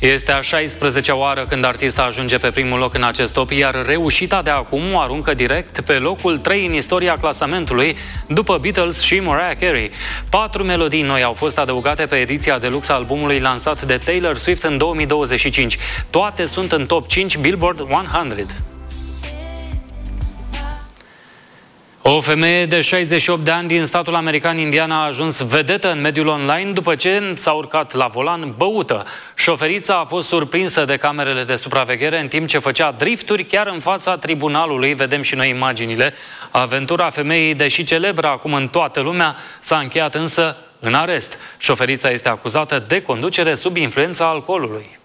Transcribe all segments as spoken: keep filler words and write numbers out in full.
Este a șaisprezecea oară când artista ajunge pe primul loc în acest top, iar reușita de acum o aruncă direct pe locul trei în istoria clasamentului, după Beatles și Mariah Carey. Patru melodii noi au fost adăugate pe ediția deluxe a albumului lansat de Taylor Swift în două mii douăzeci și cinci. Toate sunt în top cinci Billboard o sută. O femeie de șaizeci și opt de ani din statul american Indiana a ajuns vedetă în mediul online după ce s-a urcat la volan băută. Șoferița a fost surprinsă de camerele de supraveghere în timp ce făcea drifturi chiar în fața tribunalului. Vedem și noi imaginile. Aventura femeii, deși celebră acum în toată lumea, s-a încheiat însă în arest. Șoferița este acuzată de conducere sub influența alcoolului.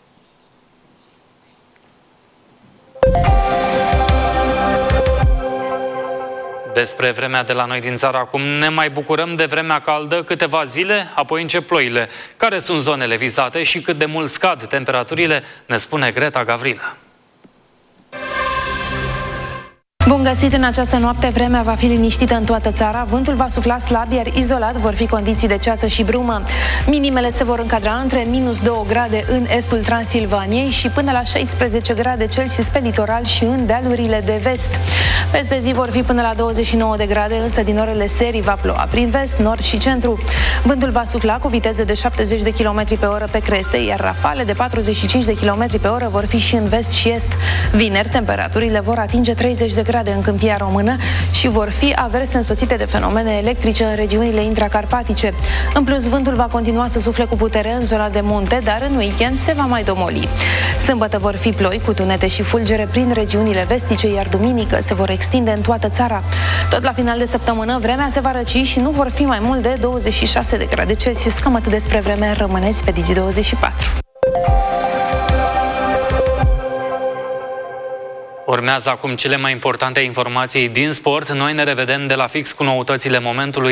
Despre vremea de la noi din țară acum, ne mai bucurăm de vremea caldă câteva zile, apoi încep ploile. Care sunt zonele vizate și cât de mult scad temperaturile, ne spune Greta Gavrilă. Bun găsit! În această noapte vremea va fi liniștită în toată țara, vântul va sufla slab, iar izolat vor fi condiții de ceață și brumă. Minimele se vor încadra între minus două grade în estul Transilvaniei și până la șaisprezece grade Celsius pe litoral și în dealurile de vest. Peste zi vor fi până la douăzeci și nouă de grade, însă din orele serii va ploua prin vest, nord și centru. Vântul va sufla cu viteze de șaptezeci de kilometri pe oră pe creste, iar rafale de patruzeci și cinci de kilometri pe oră vor fi și în vest și est. Vineri, temperaturile vor atinge treizeci de grade în Câmpia Română și vor fi averse însoțite de fenomene electrice în regiunile intracarpatice. În plus, vântul va continua să sufle cu putere în zona de munte, dar în weekend se va mai domoli. Sâmbătă vor fi ploi cu tunete și fulgere prin regiunile vestice, iar duminică se vor extinde în toată țara. Tot la final de săptămână, vremea se va răci și nu vor fi mai mult de douăzeci și șase de grade Celsius. Cam atât despre vreme, rămâneți pe Digi douăzeci și patru. Urmează acum cele mai importante informații din sport. Noi ne revedem de la fix cu noutățile momentului.